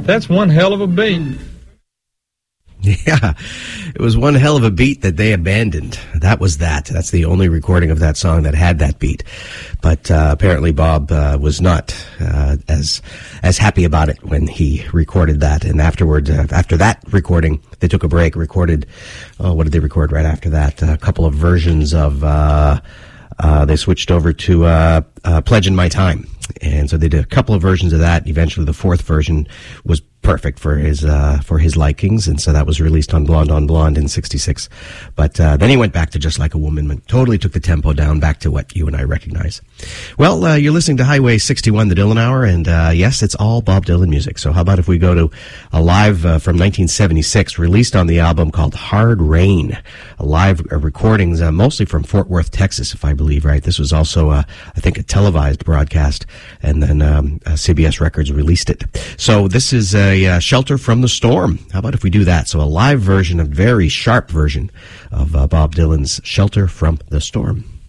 That's one hell of a beat. Yeah, it was one hell of a beat that they abandoned. That was that. That's the only recording of that song that had that beat. But apparently Bob was not as happy about it when he recorded that. And afterwards, after that recording, they took a break, recorded, what did they record right after that? A couple of versions of, they switched over to Pledging My Time. And so they did a couple of versions of that. Eventually the fourth version was perfect for his likings, and so that was released on Blonde in '66. But then he went back to Just Like a Woman, totally took the tempo down back to what you and I recognize. Well, you're listening to Highway 61, the Dylan Hour, and yes, it's all Bob Dylan music. So how about if we go to a live from 1976, released on the album called Hard Rain, a live recordings mostly from Fort Worth, Texas, if I believe right. This was also, I think, a televised broadcast, and then CBS Records released it. So this is Shelter from the Storm. How about if we do that? So a live version, a very sharp version of Bob Dylan's Shelter from the Storm.